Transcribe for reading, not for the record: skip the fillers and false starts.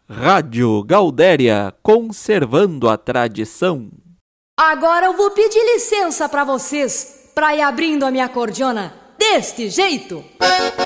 Rádio Gaudéria, conservando a tradição. Agora eu vou pedir licença pra vocês, pra ir abrindo a minha cordiona deste jeito.